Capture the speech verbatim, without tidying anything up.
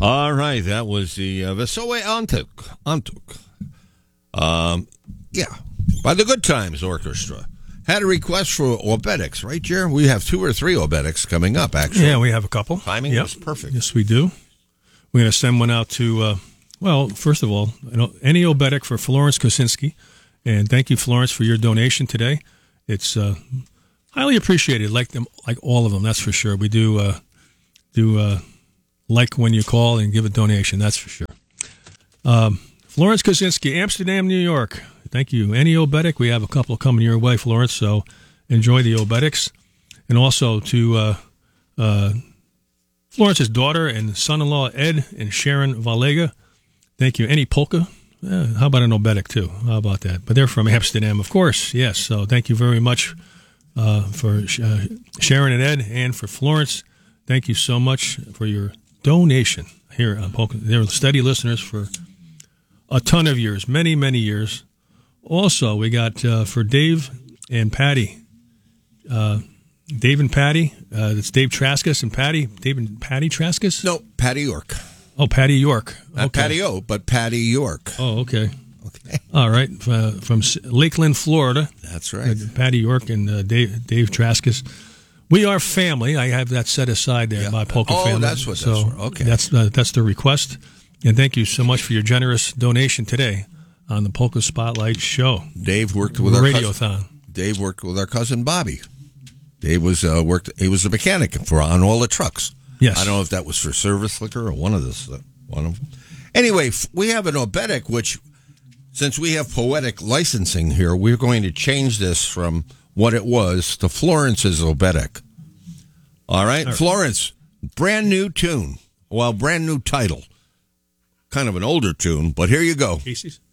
All right, that was the uh, Wesołe Antuk. Antuk. Um, yeah, by the Good Times Orchestra. Had a request for obetics, right, Jer? We have two or three obetics coming up, actually. Yeah, we have a couple. Timing yep. was perfect. Yes, we do. We're going to send one out to, uh, well, first of all, you know, any obetic for Florence Kosinski. And thank you, Florence, for your donation today. It's uh, highly appreciated, like them, like all of them, that's for sure. We do uh, do uh, like when you call and give a donation, that's for sure. Um, Florence Kosinski, Amsterdam, New York. Thank you. Any obetic, we have a couple coming your way, Florence, so enjoy the obetics. And also to uh, uh, Florence's daughter and son-in-law, Ed and Sharon Valega. Thank you. Any polka? Eh, how about an obetic, too? How about that? But they're from Amsterdam, of course. Yes, so thank you very much uh, for uh, Sharon and Ed, and for Florence. Thank you so much for your donation here on Polka. They're steady listeners for a ton of years, many, many years. Also, we got uh, for Dave and Patty. Uh, Dave and Patty. Uh, it's Dave Traskus and Patty. Dave and Patty Traskus? No, Patty York. Oh, Patty York. Not okay. Patty O, but Patty York. Oh, okay. Okay. All right. Uh, from Lakeland, Florida. That's right. Uh, Patty York and uh, Dave, Dave Traskus. We are family. I have that set aside there, Yeah. my polka Oh, family. that's what so that's for. Okay. That's, uh, that's the request. And thank you so much for your generous donation today on the Polka Spotlight Show. Dave worked with our Radiothon. cousin, Dave worked with our cousin Bobby. Dave was uh, worked. He was a mechanic for on all the trucks. Yes. I don't know if that was for service liquor or one of this. Uh, one of them. Anyway, f- we have an obetic, which, since we have poetic licensing here, we're going to change this from what it was to Florence's obetic. All right, all right. Florence, brand new tune. Well, brand new title. Kind of an older tune, but here you go. Casey's?